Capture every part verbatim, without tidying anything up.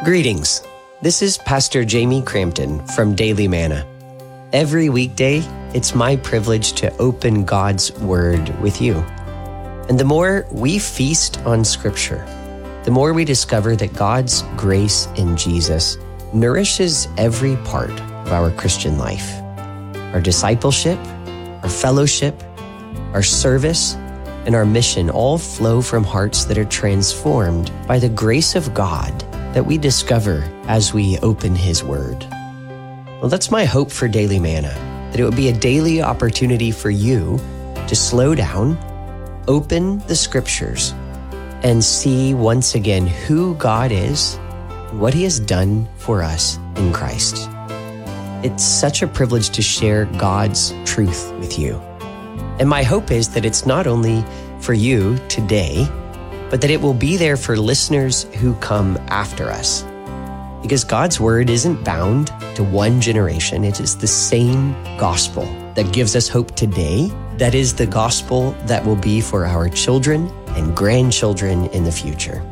Greetings. This is Pastor Jamie Crampton from Daily Manna. Every weekday, it's my privilege to open God's Word with you. And the more we feast on Scripture, the more we discover that God's grace in Jesus nourishes every part of our Christian life. Our discipleship, our fellowship, our service, and our mission all flow from hearts that are transformed by the grace of God that we discover as we open His Word. Well, that's my hope for Daily Manna, that it would be a daily opportunity for you to slow down, open the Scriptures, and see once again who God is and what He has done for us in Christ. It's such a privilege to share God's truth with you. And my hope is that it's not only for you today, but that it will be there for listeners who come after us. Because God's Word isn't bound to one generation. It is the same gospel that gives us hope today. That is the gospel that will be for our children and grandchildren in the future.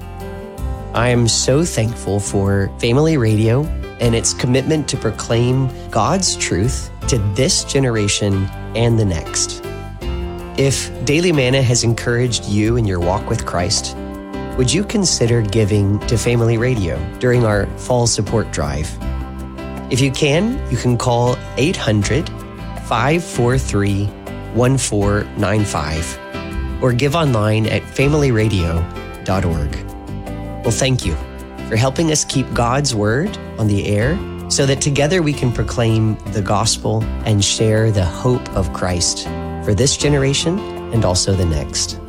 I am so thankful for Family Radio and its commitment to proclaim God's truth to this generation and the next. If Daily Manna has encouraged you in your walk with Christ, would you consider giving to Family Radio during our fall support drive? If you can, you can call eight hundred, five four three, one four nine five or give online at family radio dot org. Well, thank you for helping us keep God's Word on the air so that together we can proclaim the gospel and share the hope of Christ for this generation and also the next.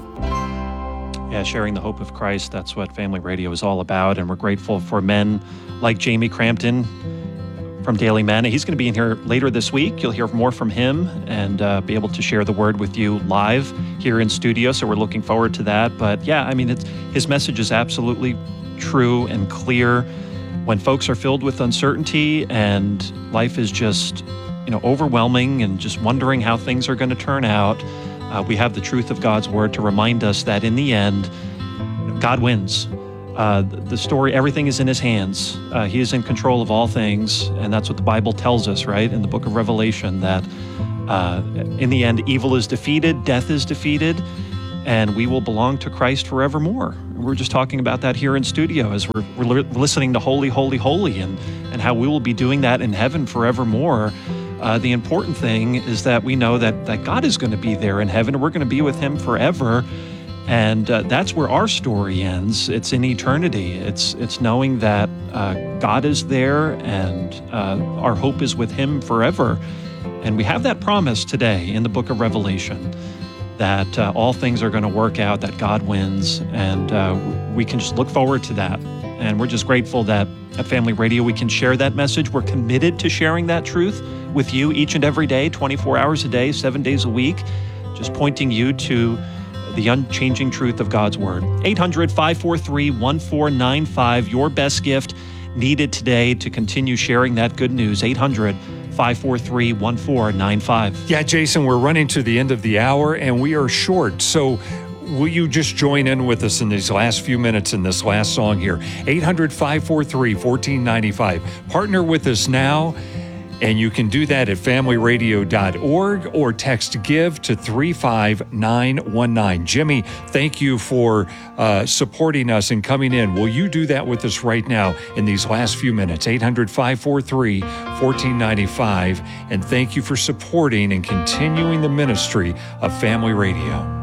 Yeah, sharing the hope of Christ, that's what Family Radio is all about, and we're grateful for men like Jamie Crampton from Daily Manna. He's going to be in here later this week. You'll hear more from him and uh, be able to share the Word with you live here in studio, so we're looking forward to that. But yeah, I mean, it's, his message is absolutely true and clear. When folks are filled with uncertainty and life is just, you know, overwhelming and just wondering how things are going to turn out, uh, we have the truth of God's Word to remind us that in the end, you know, God wins. Uh, the story, everything is in His hands. Uh, he is in control of all things, and that's what the Bible tells us, right? In the book of Revelation, that uh, in the end, evil is defeated, death is defeated, and we will belong to Christ forevermore. We're just talking about that here in studio as we're, we're listening to Holy, Holy, Holy, and, and how we will be doing that in heaven forevermore. Uh, the important thing is that we know that, that God is going to be there in heaven, and we're going to be with Him forever. And uh, that's where our story ends. It's in eternity. It's it's knowing that uh, God is there and uh, our hope is with Him forever. And we have that promise today in the book of Revelation that uh, all things are going to work out, that God wins, and uh, we can just look forward to that. And we're just grateful that at Family Radio we can share that message. We're committed to sharing that truth with you each and every day, twenty-four hours a day, seven days a week, just pointing you to the unchanging truth of God's Word. eight hundred, five four three, one four nine five, your best gift needed today to continue sharing that good news. eight hundred, five four three, one four nine five. Yeah, Jason, we're running to the end of the hour and we are short. So will you just join in with us in these last few minutes in this last song here? eight hundred, five four three, one four nine five. Partner with us now. And you can do that at family radio dot org or text GIVE to three five nine one nine. Jimmy, thank you for uh, supporting us and coming in. Will you do that with us right now in these last few minutes? eight hundred, five four three, one four nine five. And thank you for supporting and continuing the ministry of Family Radio.